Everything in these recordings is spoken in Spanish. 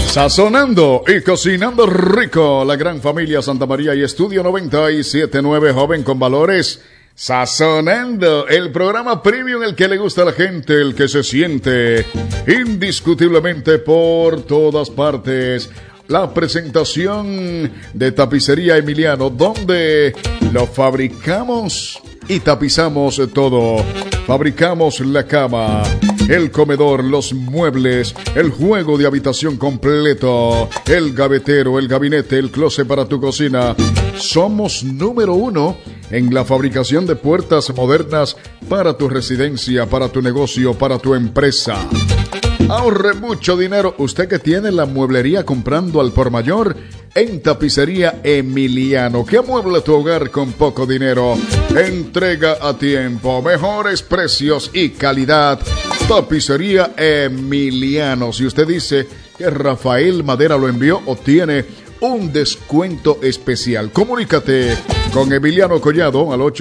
Sazonando y cocinando rico, la gran familia Santa María y Estudio 97.9, joven con valores. Sazonando, el programa premium, el que le gusta a la gente, el que se siente indiscutiblemente por todas partes. La presentación de Tapicería Emiliano, donde lo fabricamos y tapizamos todo. Fabricamos la cama, el comedor, los muebles, el juego de habitación completo, el gavetero, el gabinete, el closet para tu cocina. Somos número 1 en la fabricación de puertas modernas para tu residencia, para tu negocio, para tu empresa. Ahorre mucho dinero. Usted que tiene la mueblería comprando al por mayor en Tapicería Emiliano, que amuebla tu hogar con poco dinero. Entrega a tiempo, mejores precios y calidad. Tapicería Emiliano. Si usted dice que Rafael Madera lo envió, obtiene un descuento especial. Comunícate con Emiliano Collado al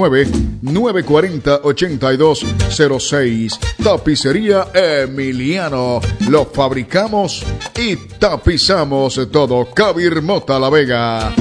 809-940-8206. Tapicería Emiliano. Lo fabricamos y tapizamos todo. Kabir Mota La Vega.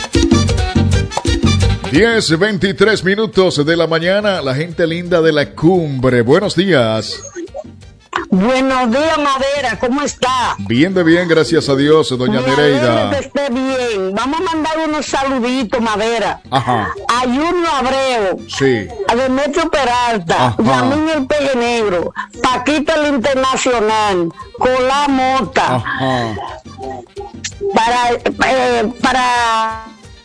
10:23 minutos de la mañana. La gente linda de la cumbre. Buenos días. Buenos días, Madera, ¿cómo está? Bien, gracias a Dios, doña Nereida. Que esté bien. Vamos a mandar unos saluditos, Madera. Ajá. A Junior Abreu. Sí. A Demetrio Peralta. Yamín el Peje Negro. Paquita el Internacional. Colá Mota. Ajá. Para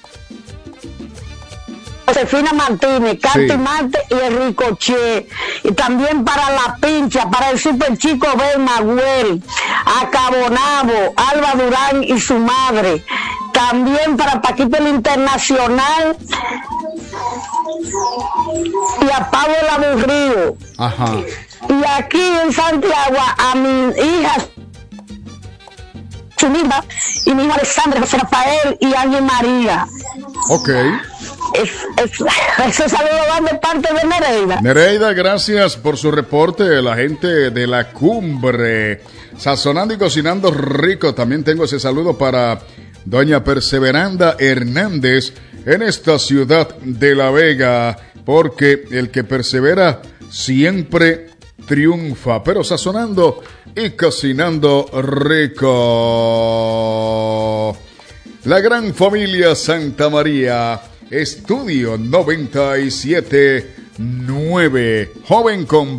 Josefina Martínez, Canti Marte y el Ricochet, y también para La Pincha, para el Super Chico Bel Maguel, a Cabonabo, Alba Durán y su madre, también para Paquito el Internacional y a Pablo el Aburrido. Ajá. Y aquí en Santiago a mi hija Chumilda y mi hijo Alexandre, José Rafael y Ángel María. Ok. Ese saludo va de parte de Nereida. Nereida, gracias por su reporte. La gente de la cumbre, sazonando y cocinando rico. También tengo ese saludo para doña Perseveranda Hernández en esta ciudad de La Vega, porque el que persevera siempre triunfa. Pero sazonando y cocinando rico. La gran familia Santa María, Estudio 97.9, joven con